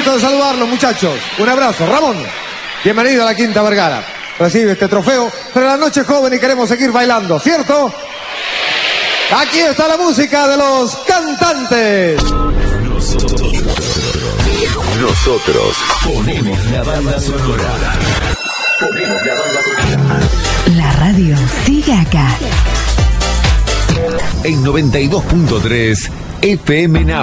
gusto de saludarlos, muchachos. Un abrazo. Ramón, bienvenido a la Quinta Vergara. Recibe este trofeo, pero la noche es joven y queremos seguir bailando, ¿cierto? Aquí está la música de los cantantes. Nosotros ponemos la banda sonora. Ponemos la banda sonora. La radio sigue acá. En 92.3 FM Now.